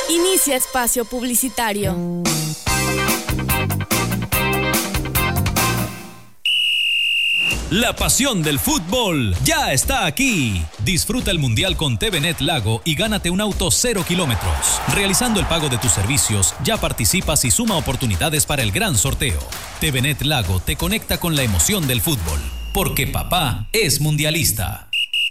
Inicia espacio publicitario. La pasión del fútbol ya está aquí. Disfruta el Mundial con TVNet Lago y gánate un auto 0 kilómetros. Realizando el pago de tus servicios, ya participas y suma oportunidades para el gran sorteo. TVNet Lago te conecta con la emoción del fútbol, porque papá es mundialista.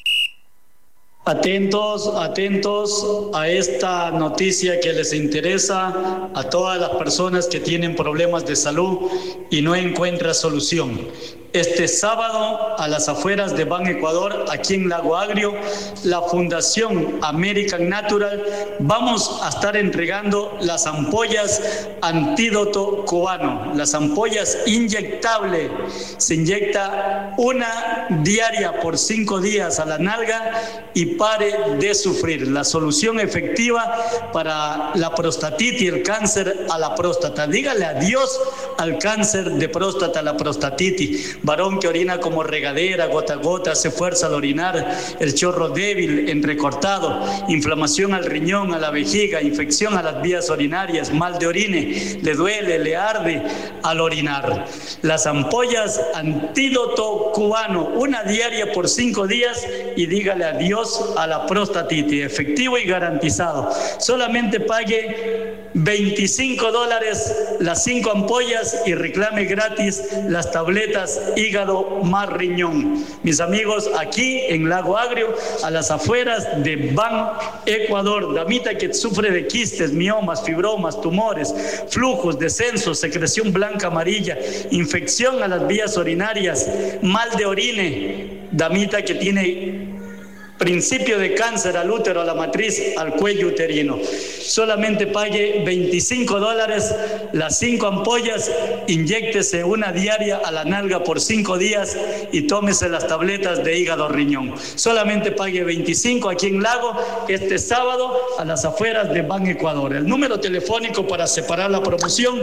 Atentos a esta noticia que les interesa a todas las personas que tienen problemas de salud y no encuentran solución. Este sábado, a las afueras de Ban Ecuador, aquí en Lago Agrio, la Fundación American Natural, vamos a estar entregando las ampollas antídoto cubano, las ampollas inyectables. Se inyecta una diaria por 5 días a la nalga y pare de sufrir. La solución efectiva para la prostatitis, el cáncer a la próstata. Dígale adiós al cáncer de próstata, la prostatitis. Varón que orina como regadera, gota a gota, hace fuerza al orinar, el chorro débil, entrecortado, inflamación al riñón, a la vejiga, infección a las vías urinarias, mal de orine, le duele, le arde al orinar. Las ampollas antídoto cubano, una diaria por 5 días y dígale adiós a la prostatitis, efectivo y garantizado. Solamente pague $25 las 5 ampollas y reclame gratis las tabletas hígado más riñón. Mis amigos, aquí en Lago Agrio, a las afueras de Ban Ecuador, damita que sufre de quistes, miomas, fibromas, tumores, flujos, descensos, secreción blanca amarilla, infección a las vías urinarias, mal de orine, damita que tiene principio de cáncer al útero, a la matriz, al cuello uterino. Solamente pague $25 las 5 ampollas, inyéctese una diaria a la nalga por 5 días y tómese las tabletas de hígado riñón. Solamente pague 25 aquí en Lago este sábado a las afueras de Ban Ecuador. El número telefónico para separar la promoción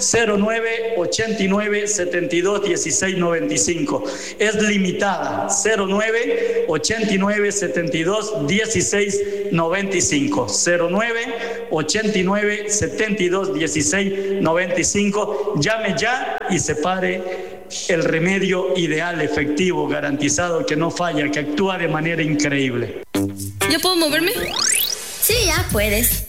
0989-721695. Es limitada, 0989-721695, 0989-721695. Llame ya y separe el remedio ideal, efectivo, garantizado, que no falla, que actúa de manera increíble. ¿Ya puedo moverme? Sí, ya puedes.